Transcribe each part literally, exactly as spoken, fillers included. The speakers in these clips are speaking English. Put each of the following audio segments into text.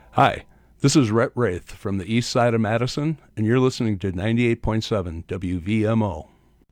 Hi, this is Rhett Wraith from the east side of Madison, and you're listening to ninety-eight point seven W V M O.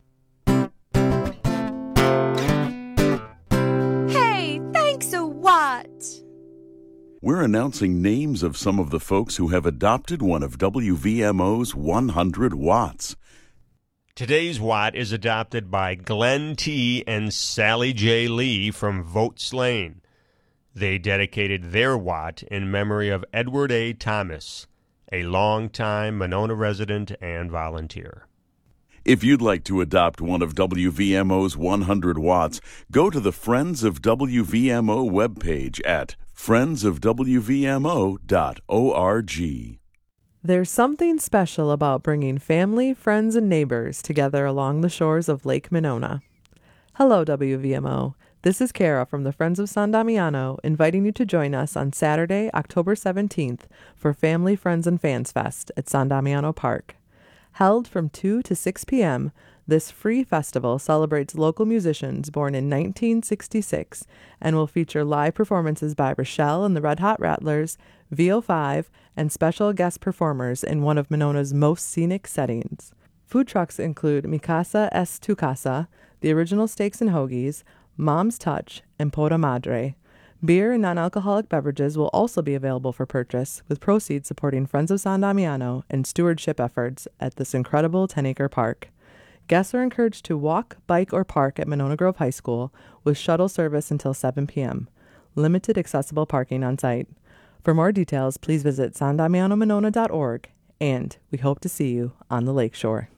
Hey, thanks a what? We're announcing names of some of the folks who have adopted one of W V M O's one hundred watts. Today's Watt is adopted by Glenn T. and Sally J. Lee from Votes Lane. They dedicated their Watt in memory of Edward A. Thomas, a longtime Monona resident and volunteer. If you'd like to adopt one of W V M O's one hundred watts, go to the Friends of W V M O webpage at friends of w v m o dot org. There's something special about bringing family, friends, and neighbors together along the shores of Lake Monona. Hello, W V M O. This is Kara from the Friends of San Damiano, inviting you to join us on Saturday, October seventeenth for Family, Friends, and Fans Fest at San Damiano Park. Held from two to six p.m., this free festival celebrates local musicians born in nineteen sixty-six and will feature live performances by Rochelle and the Red Hot Rattlers, V O five, and special guest performers in one of Monona's most scenic settings. Food trucks include Mikasa es tu casa, the original steaks and hoagies, Mom's Touch, and Poda Madre. Beer and non-alcoholic beverages will also be available for purchase, with proceeds supporting Friends of San Damiano and stewardship efforts at this incredible ten-acre park. Guests are encouraged to walk, bike, or park at Monona Grove High School with shuttle service until seven p.m. Limited accessible parking on site. For more details, please visit san damiano monona dot org, and we hope to see you on the lakeshore.